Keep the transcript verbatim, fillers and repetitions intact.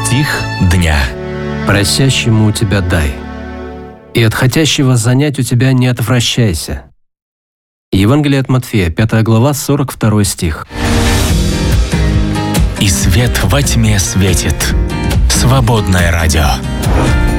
Стих дня. Просящему у тебя дай, и от хотящего занять у тебя не отвращайся. Евангелие от Матфея, пятая глава, сорок второй стих. И свет во тьме светит. Свободное радио.